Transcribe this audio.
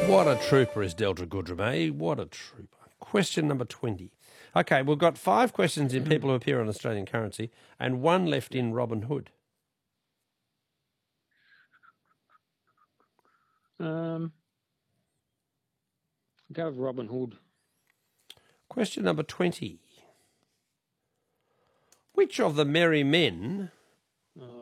What a trooper is Delta Goodrum, eh? What a trooper. Question number 20. Okay, we've got 5 questions in people who appear on Australian currency and 1 left in Robin Hood. Go with Robin Hood. Question number 20. Which of the merry men